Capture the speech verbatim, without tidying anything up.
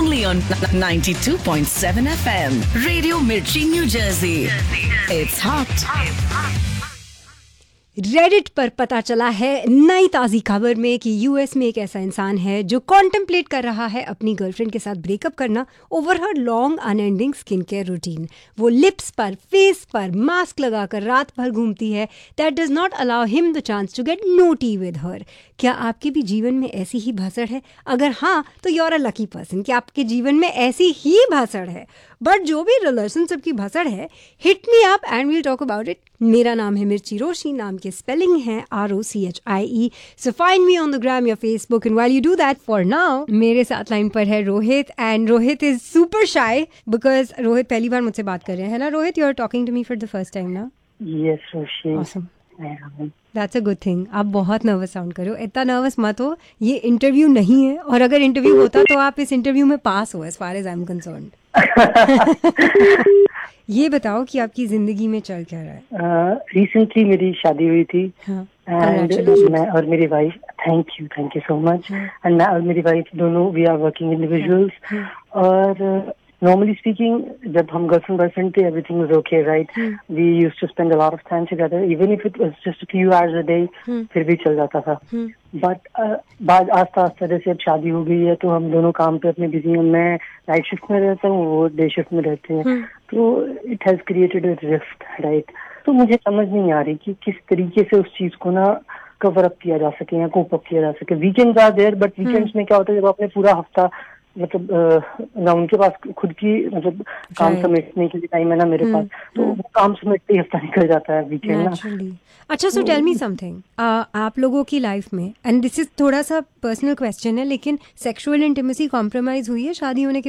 only on ninety-two point seven F M. Radio Mirchi, New Jersey. It's hot. Reddit पर पता चला है नई ताज़ी खबर में कि यूएस में एक ऐसा इंसान है जो कॉन्टेम्पलेट कर रहा है अपनी गर्लफ्रेंड के साथ ब्रेकअप करना ओवर हर long unending skin care routine. वो लिप्स पर, फेस पर मास्क लगाकर रात भर घूमती है। That does not allow him the chance to get naughty with her. क्या आपके भी जीवन में ऐसी ही भासड़ है? अगर हाँ तो you are a lucky person कि आपके जीवन में ऐसी ही भासड़ है। बट जो भी रिलेशनशिप की भासड़ है, hit me up and we'll talk about it. मेरा नाम है मिर्ची रोशी, नाम के स्पेलिंग है R O C H I E. So find me on the gram या Facebook and while you do that for now मेरे साथ लाइन पर है Rohit. And Rohit is super shy because Rohit पहली बार मुझसे बात कर रहे हैं, है ना Rohit? You are talking to me for the first time ना? Yes Roshi. Awesome, that's a good thing. आप बहुत नर्वस साउंड कर रहे हो, इतना नर्वस मत हो। ये इंटरव्यू नहीं है, और अगर इंटरव्यू होता तो आप इस इंटरव्यू में पास हो as far as I am concerned. ये बताओ कि आपकी जिंदगी में चल क्या रहा है? रिसेंटली uh, मेरी शादी हुई थी एंड हाँ, मैं और मेरी wife, thank you thank you so much, and मैं और मेरी वाइफ दोनों वी आर वर्किंग इंडिविजुअल्स। और नॉर्मली स्पीकिंग जब हम गर्लफ्रेंड बॉयफ्रेंड थे everything was okay right, we used to spend a lot of time together even if it was just a few hours a day, फिर भी चल जाता था। But बाद आस्ता आस्ता जैसे अब शादी हो गई है तो हम दोनों काम पे अपने बिजी हैं। मैं नाइट शिफ्ट में रहता हूँ, वो डे शिफ्ट में रहते हैं, तो it has created a rift right. तो मुझे समझ नहीं आ रही कि किस तरीके से उस चीज को ना कवर अप किया जा सके या कोप अप किया जा सके। Weekends are there, but weekends में क्या होता है जब आपने पूरा हफ्ता मतलब ना उनके पास खुद की मतलब काम समेटने के लिए टाइम है ना मेरे पास, तो वो काम समेटते ही हफ्ता निकल जाता है वीकेंड ना। अच्छा, सो टेल मी समथिंग, आप लोगों की लाइफ में, एंड दिस इज थोड़ा सा पर्सनल क्वेश्चन है, लेकिन सेक्सुअल इंटीमेसी कॉम्प्रोमाइज हुई है शादी होने के